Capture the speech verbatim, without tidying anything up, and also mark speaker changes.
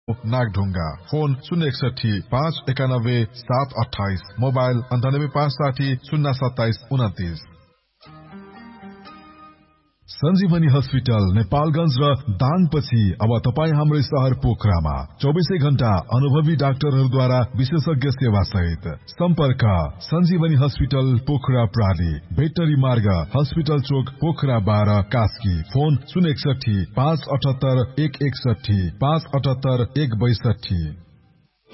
Speaker 1: Nagdhunga. Phone शून्य एकसठी पाँच एकानब्बे सात अठाइस, मोबाइल अन्ठानब्बे पाँच साठी शून्य सत्ताइस उन्तिस। सञ्जीवनी हस्पिटल नेपालगञ्ज र दाङपछि अब तपाईँ हाम्रो सहर पोखरामा चौबिसै घण्टा अनुभवी डाक्टरहरूद्वारा विशेषज्ञ सेवा सहित। सम्पर्क सञ्जीवनी हस्पिटल पोखरा प्राली, भेटनरी मार्ग, हस्पिटल चोक, पोखरा बाह्र, कास्की। फोन शून्य एकसठी पाँच अठहत्तर एक एकसठी पाँच अठहत्तर एक बैसठी।